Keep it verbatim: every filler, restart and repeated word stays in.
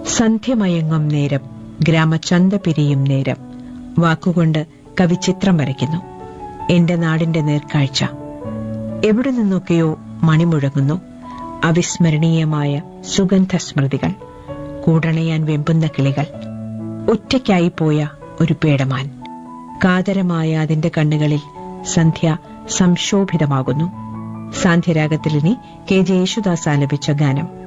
സന്ധ്യമയങ്ങും നേരം, ഗ്രാമചന്ത പിരിയും നേരം, വാക്കുകൊണ്ട് കവി ചിത്രം വരയ്ക്കുന്നു. എന്റെ നാടിന്റെ നേർക്കാഴ്ച. എവിടെ നിന്നൊക്കെയോ മണിമുഴങ്ങുന്നു. അവിസ്മരണീയമായ സുഗന്ധസ്മൃതികൾ, കൂടണയാൻ വെമ്പുന്ന കിളികൾ, ഒറ്റയ്ക്കായി പോയ ഒരു പേടമാൻ. കാതരമായ അതിന്റെ കണ്ണുകളിൽ സന്ധ്യ സംശോഭിതമാകുന്നു. സാന്ധ്യരാഗത്തിൽ ഇനി കെ ജെ യേശുദാസ് ആലപിച്ച ഗാനം.